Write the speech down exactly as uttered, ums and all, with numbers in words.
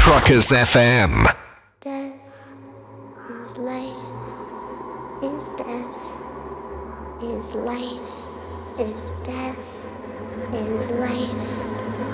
Truckers F M. Death is life, is death, is life, is death, is life.